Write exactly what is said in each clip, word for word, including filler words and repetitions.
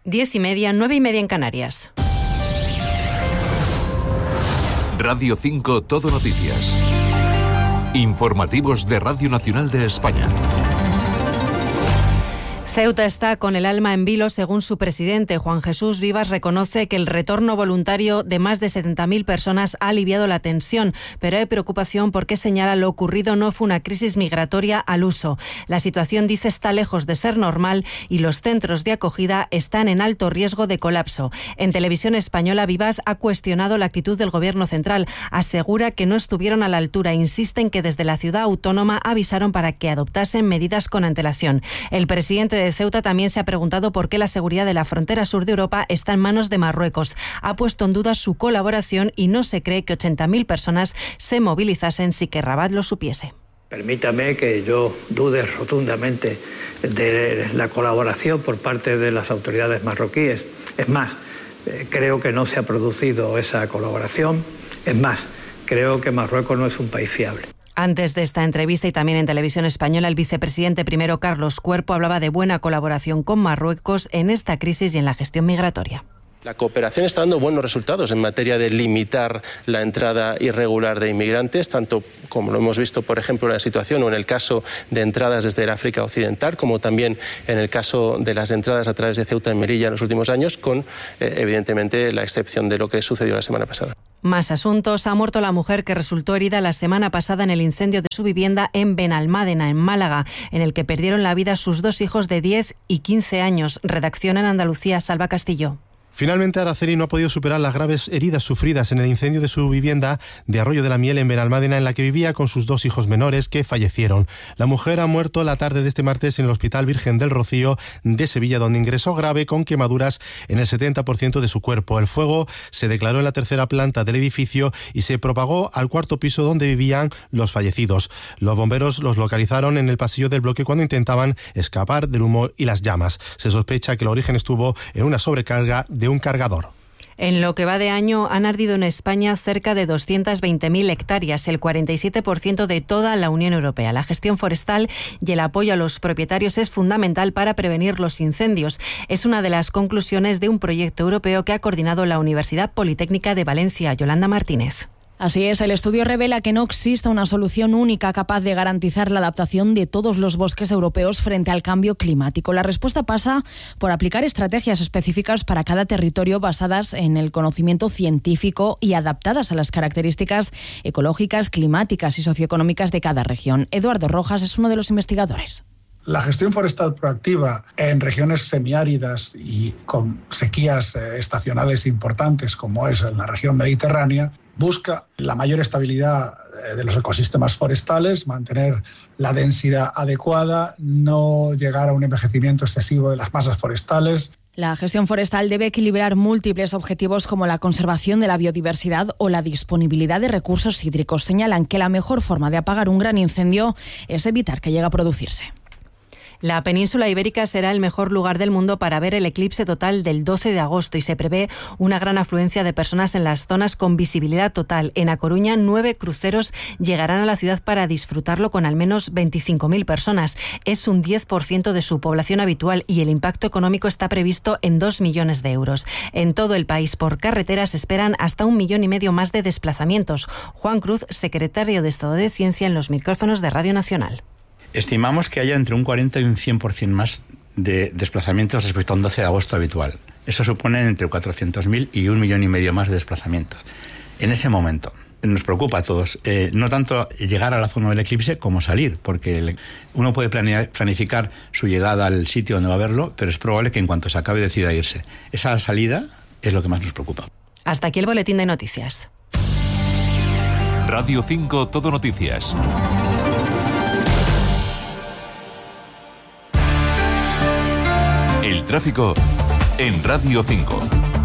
Diez y media, nueve y media en Canarias. Radio cinco Todo Noticias. Informativos de Radio Nacional de España. Ceuta está con el alma en vilo, según su presidente. Juan Jesús Vivas reconoce que el retorno voluntario de más de setenta mil personas ha aliviado la tensión, pero hay preocupación porque señala lo ocurrido no fue una crisis migratoria al uso. La situación, dice, está lejos de ser normal y los centros de acogida están en alto riesgo de colapso. En Televisión Española, Vivas ha cuestionado la actitud del Gobierno central. Asegura que no estuvieron a la altura. Insiste en que desde la ciudad autónoma avisaron para que adoptasen medidas con antelación. El presidente de Ceuta también se ha preguntado por qué la seguridad de la frontera sur de Europa está en manos de Marruecos. Ha puesto en duda su colaboración y no se cree que ochenta mil personas se movilizasen sin que Rabat lo supiese. Permítame que yo dude rotundamente de la colaboración por parte de las autoridades marroquíes. Es más, creo que no se ha producido esa colaboración. Es más, creo que Marruecos no es un país fiable. Antes de esta entrevista y también en Televisión Española, el vicepresidente primero, Carlos Cuerpo, hablaba de buena colaboración con Marruecos en esta crisis y en la gestión migratoria. La cooperación está dando buenos resultados en materia de limitar la entrada irregular de inmigrantes, tanto como lo hemos visto, por ejemplo, en la situación o en el caso de entradas desde el África Occidental, como también en el caso de las entradas a través de Ceuta y Melilla en los últimos años, con, eh, evidentemente, la excepción de lo que sucedió la semana pasada. Más asuntos. Ha muerto la mujer que resultó herida la semana pasada en el incendio de su vivienda en Benalmádena, en Málaga, en el que perdieron la vida sus dos hijos de diez y quince años. Redacción en Andalucía, Salva Castillo. Finalmente, Araceli no ha podido superar las graves heridas sufridas en el incendio de su vivienda de Arroyo de la Miel en Benalmádena, en la que vivía con sus dos hijos menores que fallecieron. La mujer ha muerto la tarde de este martes en el Hospital Virgen del Rocío de Sevilla, donde ingresó grave con quemaduras en el setenta por ciento de su cuerpo. El fuego se declaró en la tercera planta del edificio y se propagó al cuarto piso donde vivían los fallecidos. Los bomberos los localizaron en el pasillo del bloque cuando intentaban escapar del humo y las llamas. Se sospecha que el origen estuvo en una sobrecarga de un cargador. En lo que va de año han ardido en España cerca de doscientas veinte mil hectáreas, el cuarenta y siete por ciento de toda la Unión Europea. La gestión forestal y el apoyo a los propietarios es fundamental para prevenir los incendios. Es una de las conclusiones de un proyecto europeo que ha coordinado la Universidad Politécnica de Valencia. Yolanda Martínez. Así es, el estudio revela que no existe una solución única capaz de garantizar la adaptación de todos los bosques europeos frente al cambio climático. La respuesta pasa por aplicar estrategias específicas para cada territorio basadas en el conocimiento científico y adaptadas a las características ecológicas, climáticas y socioeconómicas de cada región. Eduardo Rojas es uno de los investigadores. La gestión forestal proactiva en regiones semiáridas y con sequías estacionales importantes, como es en la región mediterránea, busca la mayor estabilidad de los ecosistemas forestales, mantener la densidad adecuada, no llegar a un envejecimiento excesivo de las masas forestales. La gestión forestal debe equilibrar múltiples objetivos como la conservación de la biodiversidad o la disponibilidad de recursos hídricos. Señalan que la mejor forma de apagar un gran incendio es evitar que llegue a producirse. La península ibérica será el mejor lugar del mundo para ver el eclipse total del doce de agosto y se prevé una gran afluencia de personas en las zonas con visibilidad total. En A Coruña, nueve cruceros llegarán a la ciudad para disfrutarlo con al menos veinticinco mil personas. Es un diez por ciento de su población habitual y el impacto económico está previsto en dos millones de euros. En todo el país, por carretera, se esperan hasta un millón y medio más de desplazamientos. Juan Cruz, secretario de Estado de Ciencia, en los micrófonos de Radio Nacional. Estimamos que haya entre un cuarenta y un cien por ciento más de desplazamientos respecto a un doce de agosto habitual. Eso supone entre cuatrocientos mil y un millón y medio más de desplazamientos. En ese momento nos preocupa a todos, eh, no tanto llegar a la zona del eclipse como salir, porque uno puede planificar su llegada al sitio donde va a verlo, pero es probable que en cuanto se acabe decida irse. Esa salida es lo que más nos preocupa. Hasta aquí el boletín de noticias. Radio cinco Todo Noticias. El tráfico en Radio cinco.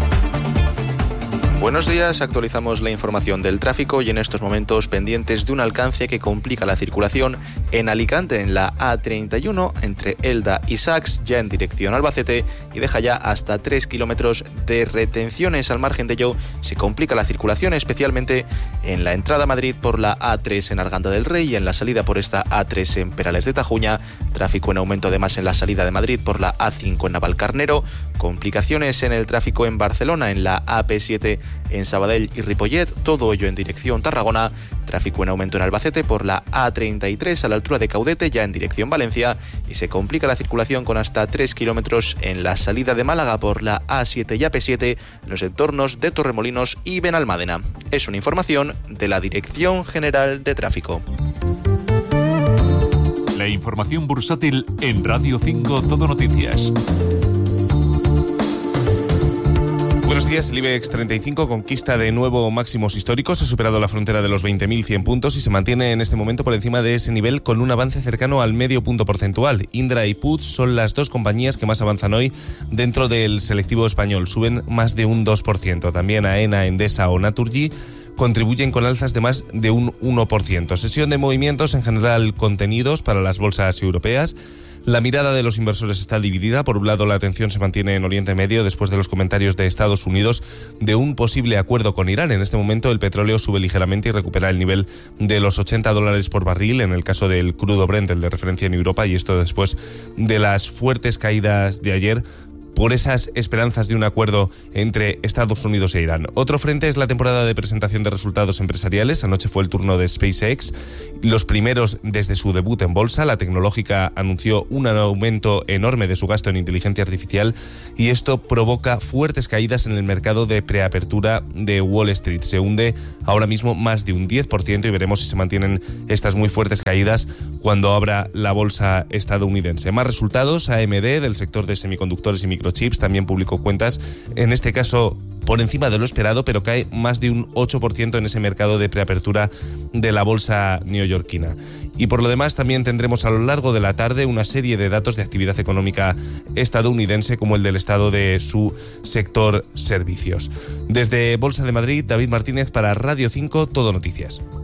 Buenos días, actualizamos la información del tráfico y en estos momentos pendientes de un alcance que complica la circulación en Alicante, en la A treinta y uno, entre Elda y Sax, ya en dirección Albacete, y deja ya hasta tres kilómetros de retenciones. Al margen de ello, se complica la circulación, especialmente en la entrada a Madrid por la A tres en Arganda del Rey y en la salida por esta A tres en Perales de Tajuña. Tráfico en aumento además en la salida de Madrid por la A cinco en Navalcarnero, Complicaciones en el tráfico en Barcelona, en la A P siete en Sabadell y Ripollet, todo ello en dirección Tarragona. Tráfico en aumento en Albacete por la A treinta y tres a la altura de Caudete, ya en dirección Valencia, y se complica la circulación con hasta tres kilómetros en la salida de Málaga por la A siete y A P siete en los entornos de Torremolinos y Benalmádena. Es una información de la Dirección General de Tráfico. La información bursátil en Radio cinco Todo Noticias. Buenos días, el IBEX treinta y cinco conquista de nuevo máximos históricos, ha superado la frontera de los veinte mil cien puntos y se mantiene en este momento por encima de ese nivel con un avance cercano al medio punto porcentual. Indra y Puig son las dos compañías que más avanzan hoy dentro del selectivo español, suben más de un dos por ciento. También AENA, Endesa o Naturgy contribuyen con alzas de más de un uno por ciento. Sesión de movimientos en general contenidos para las bolsas europeas. La mirada de los inversores está dividida. Por un lado, la atención se mantiene en Oriente Medio después de los comentarios de Estados Unidos de un posible acuerdo con Irán. En este momento, el petróleo sube ligeramente y recupera el nivel de los ochenta dólares por barril en el caso del crudo Brent, el de referencia en Europa, y esto después de las fuertes caídas de ayer por esas esperanzas de un acuerdo entre Estados Unidos e Irán. Otro frente es la temporada de presentación de resultados empresariales. Anoche fue el turno de SpaceX, los primeros desde su debut en bolsa. La tecnológica anunció un aumento enorme de su gasto en inteligencia artificial y esto provoca fuertes caídas en el mercado de preapertura de Wall Street. Se hunde ahora mismo más de un diez por ciento y veremos si se mantienen estas muy fuertes caídas cuando abra la bolsa estadounidense. Más resultados, A M D del sector de semiconductores y microchips también publicó cuentas, en este caso por encima de lo esperado, pero cae más de un ocho por ciento en ese mercado de preapertura de la bolsa neoyorquina. Y por lo demás también tendremos a lo largo de la tarde una serie de datos de actividad económica estadounidense, como el del estado de su sector servicios. Desde Bolsa de Madrid, David Martínez para Radio cinco Todo Noticias.